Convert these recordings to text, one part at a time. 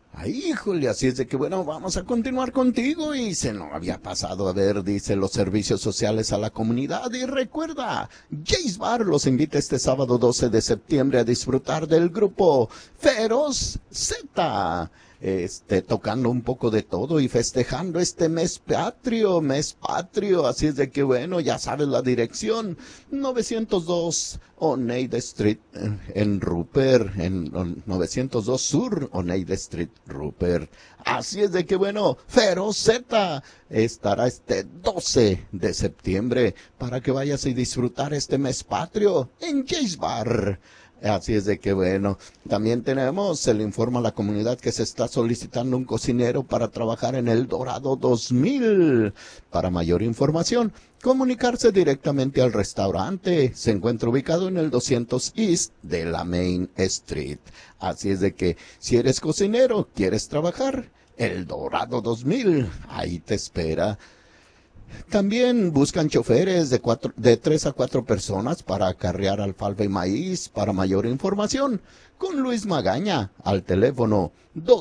Ay, híjole, así es de que bueno, vamos a continuar contigo y se nos había pasado a ver, dice, los servicios sociales a la comunidad y recuerda, Jace Bar los invita este sábado 12 de septiembre a disfrutar del grupo Feroz Z. Tocando un poco de todo y festejando este mes patrio, así es de que bueno, ya sabes la dirección, 902 Oneida Street en Rupert, en 902 Sur Oneida Street, Rupert. Así es de que bueno, Feroz Z estará este 12 de septiembre para que vayas y disfrutar este mes patrio en Jace Bar. Así es de que bueno, también tenemos, se le informa a la comunidad que se está solicitando un cocinero para trabajar en el Dorado 2000. Para mayor información, comunicarse directamente al restaurante. Se encuentra ubicado en el 200 East de la Main Street. Así es de que si eres cocinero, quieres trabajar, el Dorado 2000, ahí te espera. También buscan choferes de 3 a 4 personas para acarrear alfalfa y maíz. Para mayor información, con Luis Magaña al teléfono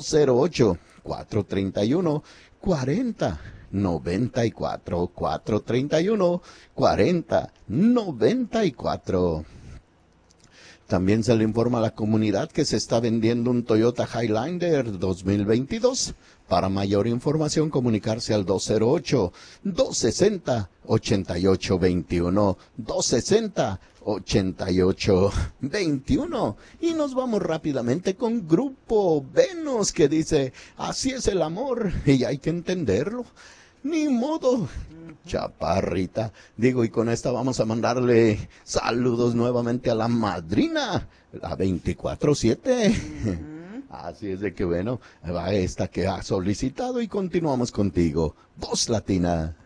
208-431-4094, 431-4094. También se le informa a la comunidad que se está vendiendo un Toyota Highlander 2022. Para mayor información, comunicarse al 208-260-8821, 260-8821. Y nos vamos rápidamente con Grupo Venus, que dice, así es el amor y hay que entenderlo. Ni modo, chaparrita. Digo, y con esta vamos a mandarle saludos nuevamente a la madrina, la 24/7. Así es de que bueno, va esta que ha solicitado y continuamos contigo. Voz Latina.